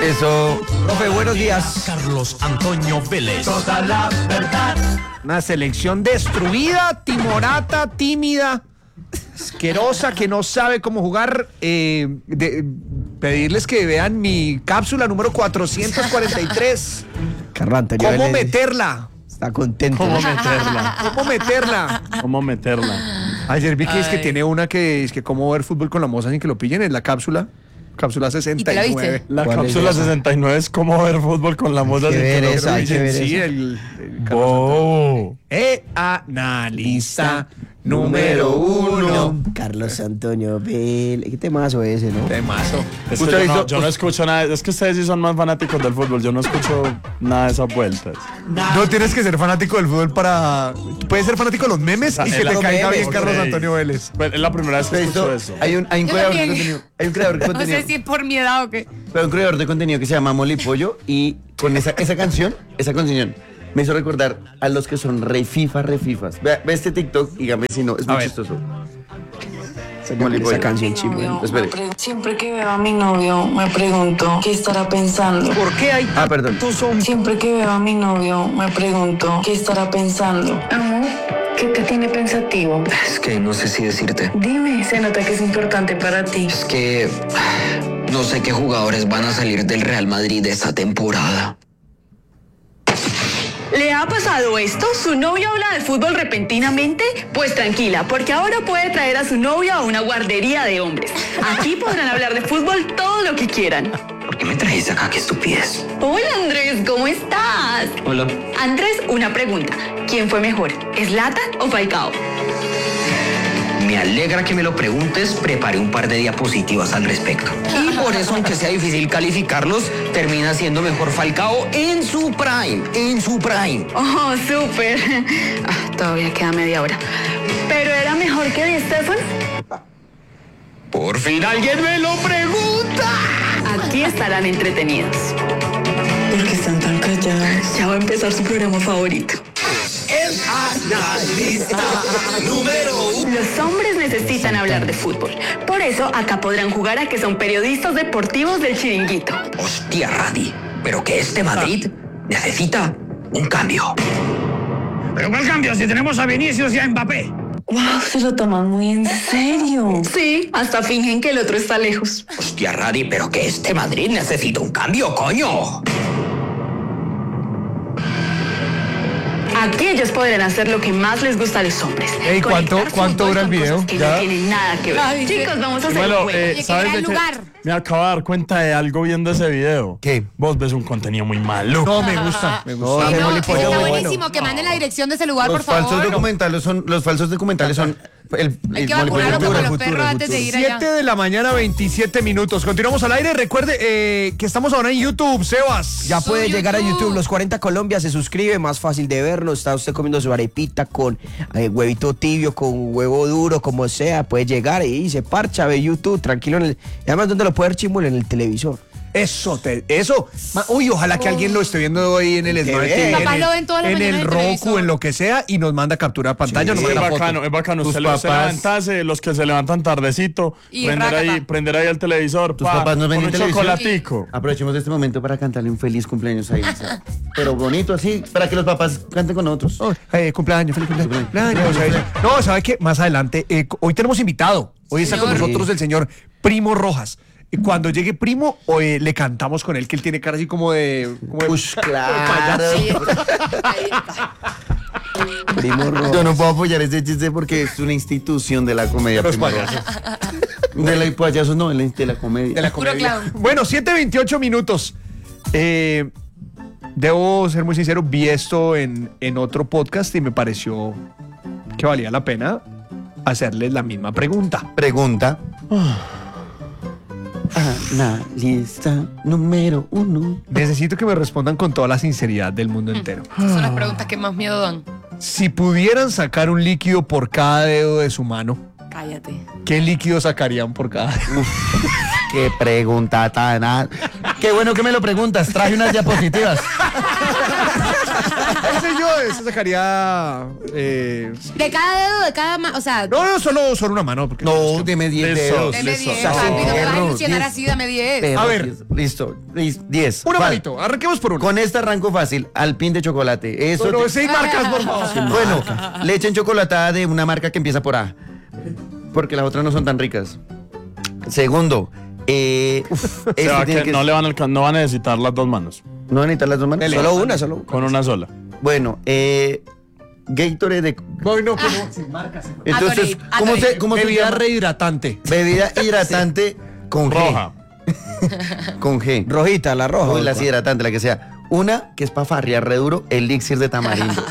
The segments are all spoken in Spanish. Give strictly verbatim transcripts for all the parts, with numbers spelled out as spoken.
Eso. Profe, buenos días. Carlos Antonio Vélez. Toda la verdad. Una selección destruida, timorata, tímida, asquerosa, que no sabe cómo jugar. Eh, de, pedirles que vean mi cápsula número cuatrocientos cuarenta y tres. Carlos Antonio ¿Cómo Vélez meterla? Está contento. ¿Cómo meterla? ¿Cómo meterla? ¿Cómo meterla? Ayer vi que es que tiene una que es que cómo ver fútbol con la moza sin que lo pillen en la cápsula. Cápsula sesenta y nueve. La ¿Cuál es cápsula esa? sesenta y nueve es cómo ver fútbol con la moza Hay que sin que ver lo esa, hay que pillen. ver Sí, esa. el, el Oh. Eh, analista número uno. Carlos Antonio Vélez. ¿Qué temazo ese, no? Temazo. Es que yo, no, yo no escucho nada. Es que ustedes sí son más fanáticos del fútbol. Yo no escucho nada de esas vueltas. No tienes que ser fanático del fútbol para... Puedes ser fanático de los memes y que el- te caiga memes, bien Carlos ok. Antonio Vélez. Pues es la primera vez que escucho eso. Hay un, hay un Yo creador de también. contenido. Hay un creador de No contenido. sé si es por mi edad o qué. Pero un creador de contenido que se llama Molly Pollo y con esa, esa canción, esa canción me hizo recordar a los que son re FIFA, re FIFAs. Ve, ve este TikTok, dígame si no, es A muy ver. chistoso. Molly Esa Pollo. canción Mi chimba. novio, Espere. me pre- Siempre que veo a mi novio, me pregunto qué estará pensando. ¿Por qué hay Ah, perdón. tantos hombres? Siempre que veo a mi novio, me pregunto qué estará pensando. Amor, ¿qué te tiene pensativo? Es que no sé si decirte. Dime, se nota que es importante para ti. Es que no sé qué jugadores van a salir del Real Madrid esta temporada. ¿Le ha pasado esto? ¿Su novio habla de fútbol repentinamente? Pues tranquila, porque ahora puede traer a su novio a una guardería de hombres. Aquí podrán hablar de fútbol todo lo que quieran. ¿Por qué me trajiste acá? ¡Qué estupidez! Hola Andrés, ¿cómo estás? Hola. Andrés, una pregunta. ¿Quién fue mejor, Zlatan o Falcao? Me alegra que me lo preguntes. Preparé un par de diapositivas al respecto. Y por eso, aunque sea difícil calificarlos, termina siendo mejor Falcao en su prime. En su prime. Oh, súper. Ah, todavía queda media hora. ¿Pero era mejor que Di Stéfano? Por fin alguien me lo pregunta. Aquí estarán entretenidos. ¿Por qué están tan callados? Ya va a empezar su programa favorito. El analista número uno. Los hombres necesitan hablar de fútbol. Por eso acá podrán jugar a que son periodistas deportivos del Chiringuito. Hostia, Radi. Pero que este Madrid necesita un cambio. ¿Pero cuál cambio? Si tenemos a Vinicius y a Mbappé. Wow, se lo toman muy en serio. Sí, hasta fingen que el otro está lejos. Hostia, Radi, pero que este Madrid necesita un cambio, coño. Aquí ellos podrán hacer lo que más les gusta a los hombres. Ey, ¿cuánto- Conectar cuánto fútbol dura el con video? cosas que ¿Ya? no tienen nada que ver. Ay, Chicos, vamos a hacer Bueno, un juego. eh, Oye, ¿sabes que de era qué? el lugar. Me acabo de dar cuenta de algo viendo ese video. ¿Qué? Vos ves un contenido muy malo. No, me gusta, me gusta. No, Sí, ese no, Molly está Pollo muy buenísimo. bueno. Que manden la dirección de ese lugar, Los por favor. falsos documentales son los falsos documentales son el, Hay el que Molly Pollo vacunarlo futuro, como el los futuro, perros el antes de futuro. ir allá. siete de la mañana, veintisiete minutos. Continuamos al aire. Recuerde eh, que estamos ahora en YouTube, Sebas. Ya puede Su llegar a YouTube. YouTube, los cuarenta Colombia, se suscribe, más fácil de vernos. Está usted comiendo su arepita con eh, huevito tibio, con huevo duro, como sea. Puede llegar y se parcha, ve YouTube, tranquilo. En el, y además, ¿dónde lo puede ver, Chimol? En el televisor. Eso, te, eso. Ma- Uy, ojalá que alguien lo esté viendo hoy en el Smart bien. T V, Papá en lo el, ven todas las en mañanas el en el Roku, televisor. en lo que sea, y nos manda captura de pantalla, nos Sí, es manda bacano, foto. es bacano. Tus Usted, le- usted papás- levantarse, los que se levantan tardecito, Y prender rácata. ahí, prender ahí el televisor, Tus pa, papás nos ven con en un televisión. chocolatico. Aprovechemos este momento para cantarle un feliz cumpleaños a Isa. Pero bonito así, para que los papás canten con nosotros. Oh, eh, cumpleaños, feliz cumpleaños. cumpleaños, ¿sabes? No, ¿sabe qué? Más adelante, eh, hoy tenemos invitado. Hoy está con Señor. nosotros el señor Primo Rojas. Y cuando llegue Primo, hoy le cantamos con él, que él tiene cara así como de... Como de Ush, claro. Ahí está. Ahí está. Primo Rojas. Yo no puedo apoyar este chiste porque es una institución de la comedia. Los Primo payasos. Rojas. De la payasos, no, de la comedia. de la Puro comedia. clown. Bueno, siete veintiocho minutos. Eh, debo ser muy sincero, vi esto en, en otro podcast y me pareció que valía la pena hacerles la misma pregunta. Pregunta. Analista número uno. Necesito que me respondan con toda la sinceridad del mundo entero. Esas son las preguntas que más miedo dan. Si pudieran sacar un líquido por cada dedo de su mano, Cállate. ¿qué líquido sacarían por cada dedo? Qué pregunta tan... a- Qué bueno que me lo preguntas. Traje unas diapositivas. Ese yo, ese sacaría. Eh, De cada dedo, de cada mano. O sea, no, no, solo, solo una mano. Porque No, deme diez Listo. dedos. deme Listo. diez, papi. No me vas a Perro, ilusionar diez. así, dame diez. Perro, A ver. diez. Listo, lis- diez. una Va. manito. Arranquemos por uno. Con este arranco fácil, Alpín de chocolate. Eso Bueno, te- seis marcas, por favor. Bueno, leche en chocolatada de una marca que empieza por A. Porque las otras no son tan ricas. Segundo, eh, uf, Se este va a tiene que que- no le van a alcan- no van a necesitar las dos manos. ¿No van a necesitar las dos manos? Solo una, solo una. Con una sola. Bueno, eh, Gatorade de... Bueno, que no, sin marcas. Entonces, Gatorade, ¿cómo Gatorade. se, cómo se Bebida llama? rehidratante. Bebida hidratante con G. Roja. Con G. Rojita, la roja. Uy, la ¿cuál? hidratante, la que sea. Una que es para farrear re duro, elixir de tamarindo.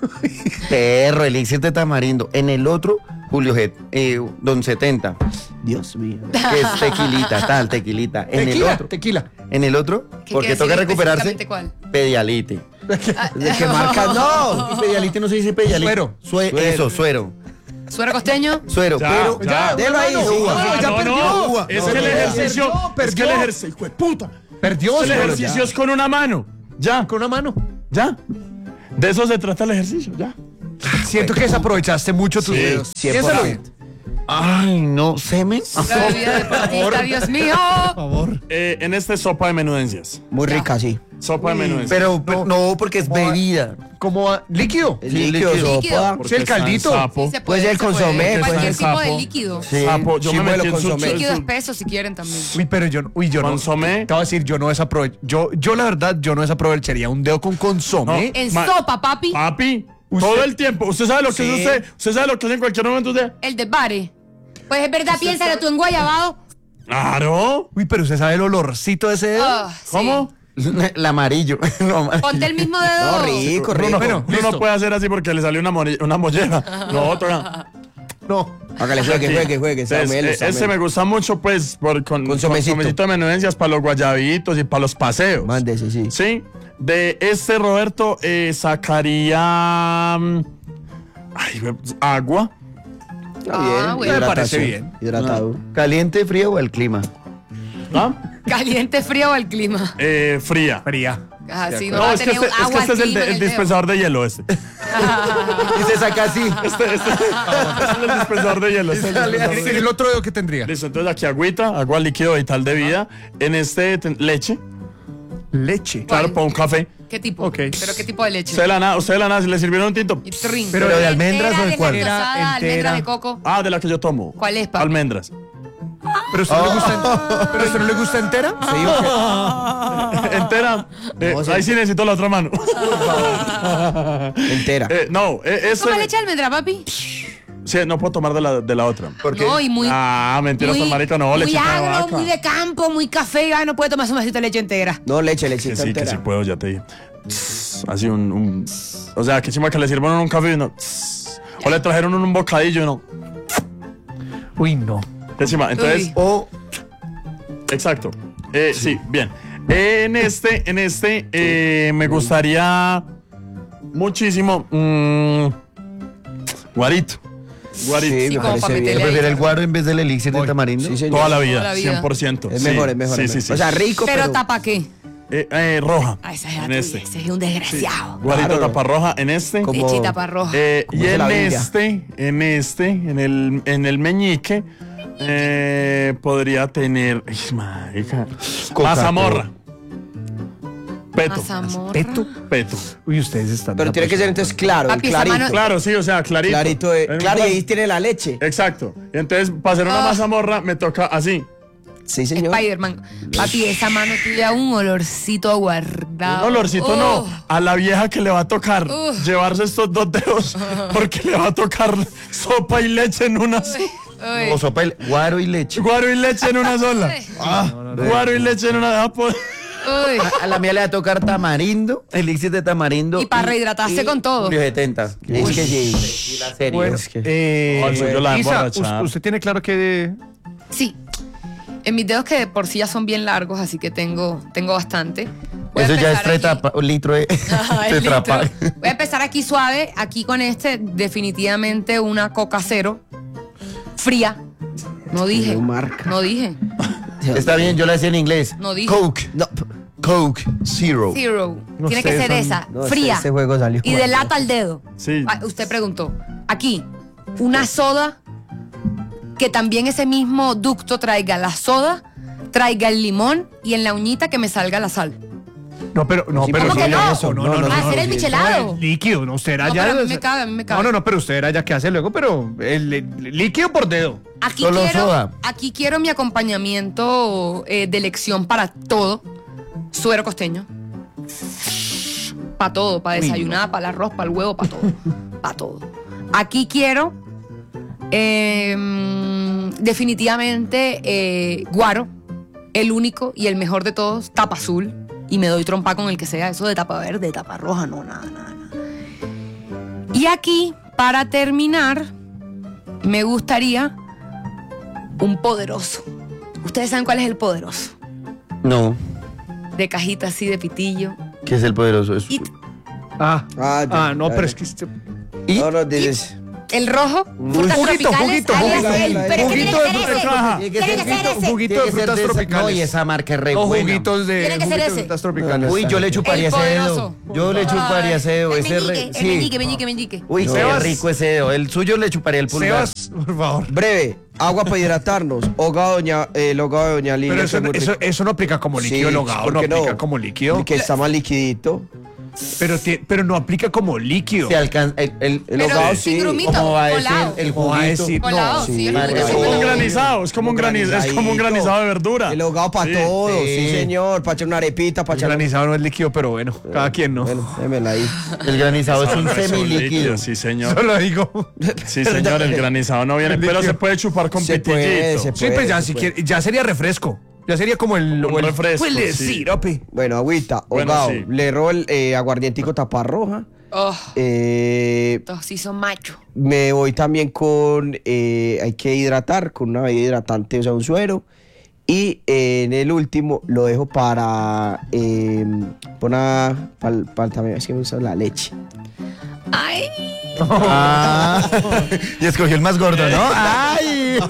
Perro, elixir de tamarindo. En el otro, Julio G, eh, Don setenta, Dios mío. que es tequilita, tal, tequilita. En el Tequila, otro, tequila. en el otro, ¿Qué porque quiere toca decir recuperarse, específicamente cuál? Pedialite. ¿De qué marca? No. Y Pedialite no se dice Pedialite. Suero. Sue- Suero. Eso, suero. ¿Suero costeño? Suero, Ya, pero... ya. Délo ahí. No, sí. no, ya no, perdió. no. Es No, que el no, ejercicio. perdió, Es que el perdió. ejercicio. Hijo de puta. Perdió. El Suero, ejercicio es con una mano. Ya. con una mano. Ya. De eso se trata el ejercicio. Ya. Siento que desaprovechaste mucho tus Sí, dedos. cien por Piénsalo ciento. bien. Ay, no, semen. La bebida deportista, Dios mío. Por favor. Eh, en este sopa de menudencias. Muy rica, sí. Sopa de menudencias. Pero, pero no, porque es bebida. Como ah, líquido. El Sí, líquido, líquido. sopa. Porque Sí, el está en caldito. sapo. Sí, se Puede ser el se puede. consomé, Cualquier puede ser tipo de sapo. líquido. Sí. Sapo. Yo me Chimuelo metí en con su, somé. en Líquido su- espeso si quieren también. Uy, pero yo, uy, yo no. Consomé. Te voy a decir, yo no desaprovecho. Yo, yo la verdad, yo no desaprovecharía un dedo con consomé. En Ma- sopa, papi. Papi. Usted- Todo el tiempo. ¿Usted sabe lo que Sí. es usted? ¿Usted sabe lo que es en cualquier momento usted? El de Bare. Pues es verdad, piénsalo tú en Guayabado. Claro. Uy, pero usted sabe el olorcito de ese dedo. Ah, sí. ¿Cómo? El amarillo. No, Ponte el mismo dedo. No, rico, rico. Uno, Bueno, uno listo. no puede hacer así porque le salió una, mori- una mollera. No, otra. No. Hágale, juegue, juegue, juegue. Está Entonces, melo, eh, está ese melo. me gusta mucho, pues, por, con, con somecito. somecito de menudencias para los guayabitos y para los paseos. Mándese, sí. Sí. De este Roberto eh, sacaría mm, ay, ve- agua. Está Ah, bien. bueno. Me parece hidratación, bien. Hidratado. ¿Caliente, frío o el clima? ¿Ah? Caliente, frío o el clima. Eh, fría. Fría. Así no, No, va a es que tener este, es, que agua este es el, clima de- en el el dedo. dispensador de hielo. Este. Y se saca así. Este, este, este es el dispensador de hielo. este es el dispensador de ¿Y hielo. el otro dedo que tendría? Listo, entonces aquí agüita, agua líquido vital de vida. En este ten- leche, Leche. claro, para un café. ¿Qué tipo? Ok. ¿Pero qué tipo de leche? Usted de la nada, usted de la nada, si le sirvieron un tinto. Y trin. Pero de almendras Entera, o de cuál? deslactosada, Entera, almendra entera. de coco. Ah, de la que yo tomo. ¿Cuál es, papi? Almendras. ¿Pero a usted, no le gusta, ¿pero a usted no le gusta entera? Entera. Eh, No, sí. ahí sí necesito la otra mano. Entera. Eh, no, eh, ese- ¿Toma leche de almendra, papi? Sí, no puedo tomar de la, de la otra. ¿Por qué? No, y muy. Ah, mentira, muy, tan marica, no, muy leche de agro, vaca. muy de campo, muy café. Ah, no puede tomar su vasito de leche entera. No, leche, Que lechita sí, que entera. sí puedo, ya te dije. Así un, un- o sea, que chima que le sirvan un café y no. O le trajeron un bocadillo y no. Uy, no. Qué chima. Entonces, Uy. O exacto. Eh, sí. bien. En este, en este, eh, me gustaría muchísimo. mm, guarito. Guarito. Sí, Sí, me como parece pa' bien. meterle ¿prefiere el guaro en vez del elixir de tamarindo? Sí, señor. Toda la vida, Toda la vida. cien por ciento. Es Sí, mejor, es mejor. Sí, es sí, mejor. sí. O sea, rico, Pero pero... tapa qué. Eh, eh, roja. Ah, esa es la en tuya, este. ese es un desgraciado. Guarito Claro. tapa roja en este. Como- Leche y tapa roja. Eh, Como y dice en la Biblia. este, en este, en el, en el meñique, eh, podría tener. Ay, marica. Coca, Mazamorra. Peto. Mazamorra. ¿Peto? Peto. Uy, ustedes están... Pero tiene que ser entonces claro, el Papi, esa clarito. mano- Claro, sí, o sea, clarito. Clarito, de- En un claro, y plas- ahí tiene la leche. Exacto. Y entonces, para hacer una Ah. mazamorra, me toca así. Sí, señor. Spider-Man. Papi, esa mano tuya, un olorcito aguardado. Un olorcito no. Oh. A la vieja que le va a tocar Uf. llevarse estos dos dedos, porque le va a tocar sopa y leche en una sola. Uy. O sopa, el- guaro y leche. Guaro y leche en una sola. Ah, Guaro y leche en una. Ah, pues. Uy. A la mía le va a tocar tamarindo, elixir de tamarindo. Y para rehidratarse con todo. Julio setenta. Es que sí. Y la serie. Bueno, Es que- eh, Oh, el suyo la Isa, emborrachada. us- usted tiene claro que... Sí. En mis dedos que de por sí ya son bien largos, así que tengo, tengo bastante. Voy a Eso ya es empezar tres aquí. tapa- un litro de, Ajá, el Tetra litro. Pak. Voy a empezar aquí suave. Aquí con este, definitivamente una Coca Cero. Fría. No dije. Qué marca. No dije. Está bien, yo la decía en inglés. No dije. Coke. No, p- Coke Zero. Zero. No Tiene sé, que ser son- esa, no sé, fría. este juego salió y de mal. lata al dedo. Sí. Ah, usted preguntó. Aquí, una soda que también ese mismo ducto traiga la soda, traiga el limón y en la uñita que me salga la sal. No, pero no, Sí, pero ¿cómo que no? No, no, no, no, Ah, no, hacer el no, michelado. es líquido, no, usted era No, ya. pero a mí me cabe, a mí me cabe. No, no, no, pero usted era ya que hace luego, pero el, el líquido por dedo. Aquí Solo quiero, soda. aquí quiero mi acompañamiento eh, de elección para todo. Suero costeño. Para todo, para desayunar, para el arroz, para el huevo, para todo. Para todo. Aquí quiero eh, definitivamente eh, guaro, el único y el mejor de todos, tapa azul. Y me doy trompa con el que sea, eso de tapa verde, tapa roja, no, nada, nada, nada. Y aquí, para terminar, me gustaría un poderoso. ¿Ustedes saben cuál es el poderoso? No. De cajita así, de pitillo. ¿Qué es el poderoso? Es- Y Ah, Ah, ah, ya, no, ya, pero ya. es que este- ¿Y? No, no, dices. el rojo, frutas Juguito, tropicales, juguito, alias juguito, el- juguito, pero es que tiene juguito que de ser fruta ese. caja. Tiene que Tiene ser que ser juguito- ese. juguito tiene de que ser frutas de esa- tropicales. No, y esa marca es re O buena. juguitos de, Tiene que ser juguitos de ese. frutas tropicales. Uy, yo le chuparía El ese poderoso. dedo. Yo le chuparía ese dedo. El Ese re- meñique, el sí. meñique, meñique, meñique. Uy, qué Sebas. rico ese dedo. El suyo le chuparía el pulgar. Sebas, por favor. Breve, agua para hidratarnos. Hogado doña, eh, el hogado de doña Lilia. Pero eso, es muy eso, rico. eso no aplica como líquido, Sí, el hogado ¿por no qué aplica como líquido. Que está más liquidito. Pero, ti- pero no aplica como líquido. Se alcanza. El, el, El Pero hogado sin sí. grumito, ¿Cómo va a decir? colado. El ¿Cómo va a juguito. decir? Colado, No, sí, el madre, juguito es sí como me un lo- granizado, es como un granizado, es como un granizado de verdura. El hogado para Sí. todos, sí. Sí. señor. Para echar una arepita, para El echar granizado no es líquido, pero bueno, cada quien no. Bueno, démela ahí. El granizado es un No, es un semilíquido. Sí, señor. Solo digo. Sí, señor, el granizado no viene, pero se puede chupar con Se puede, pitillito. se Sí, pues ya, si quiere- ya sería refresco. Ya sería como el, Un o el- refresco, o el de sí. sirope. Bueno, agüita, Bueno, hogado. sí. Le robo el eh, aguardientico tapa roja. Oh, Eh, estos sí son machos. me voy también con. eh, hay que hidratar con una bebida hidratante, o sea, un suero. Y eh, en el último lo dejo para. Eh, para, para, para también. Es que me gusta la leche. Ay, Ah, y escogió el más gordo, ¿no? ¡Ay!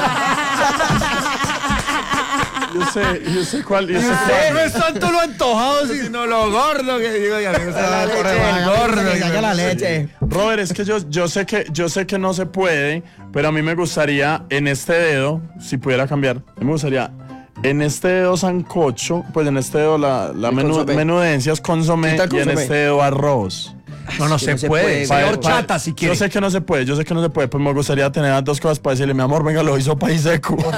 Yo sé, yo sé cuál, yo sé No cuál. es tanto lo antojado, sino lo gordo que digo. Ya me gusta la leche del gordo. Que saca la leche. Robert, es que yo, yo sé que yo sé que no se puede, pero a mí me gustaría en este dedo, si pudiera cambiar, a mí me gustaría en este dedo sancocho, pues en este dedo la, la El menu- consomé. menudencias consomé Quita el y en consomé. este dedo arroz. No, no que se no se puede. puede, Señor Pa- pa- Chata, si quiere. Yo sé que no se puede, yo sé que no se puede, pues me gustaría tener las dos cosas para decirle, mi amor, venga, lo hizo país seco. Por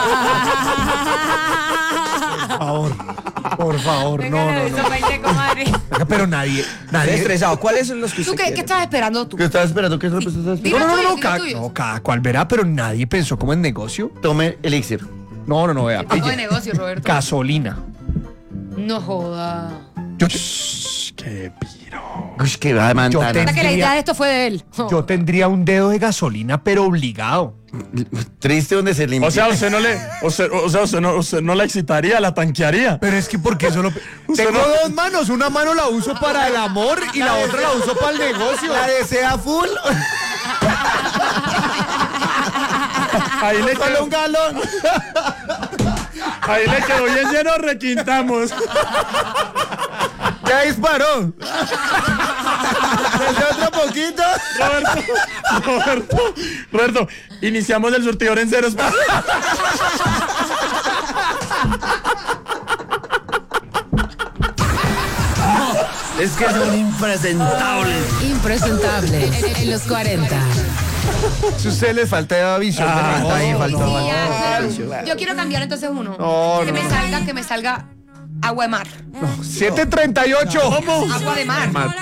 favor. Por favor, no, no, no. Venga, pero nadie, Estoy nadie. estresado. ¿Cuáles son los que ¿tú usted qué, quiere? qué estabas esperando tú? ¿Qué estás esperando? ¿Qué es lo que estás No, esperando? no, no, no, Diga cada, tuyos. no, cada cual verá, pero nadie pensó como en negocio. Tome elixir. No, no, no, vea. ¿Qué tipo de pille. negocio, Roberto? Gasolina. No joda. Yo, Qué piro. Uy, que va de Yo mantana. te- Hasta que la idea de esto fue de él. yo tendría un dedo de gasolina, pero obligado. Triste donde se limpia. O sea, usted no le, o sea, o sea, usted no, usted no la excitaría, la tanquearía. Pero es que porque solo. Tengo no- dos manos. Una mano la uso para el amor y la otra la uso para el negocio. la desea full. Ahí le Solo quedó, un galón. ahí le quedó bien lleno, requintamos. Ya disparó. Desde otro poquito. Roberto, Roberto, Roberto, iniciamos el surtidor en ceros. Es que son impresentables. Impresentable en, en los cuarenta. Si a usted le falta visión de negocio. Ahí faltó. Sí, ya, ya. Yo quiero cambiar entonces uno. No, que no. me salga, que me salga agua de mar. siete treinta y ocho. Agua de mar.